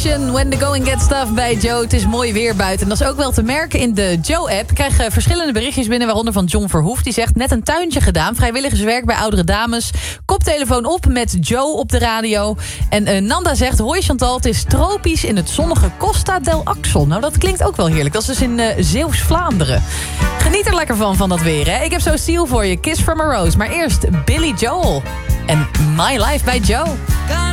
Station, When the Going Gets Tough bij Joe. Het is mooi weer buiten. En dat is ook wel te merken in de Joe-app. Ik krijg verschillende berichtjes binnen, waaronder van John Verhoef. Die zegt, net een tuintje gedaan. Vrijwilligerswerk bij oudere dames. Koptelefoon op met Joe op de radio. En Nanda zegt, hoi Chantal, het is tropisch in het zonnige Costa del Axel. Nou, dat klinkt ook wel heerlijk. Dat is dus in Zeeuws-Vlaanderen. Geniet er lekker van dat weer, hè? Ik heb zo Seal voor je, Kiss from a Rose. Maar eerst Billy Joel en My Life bij Joe.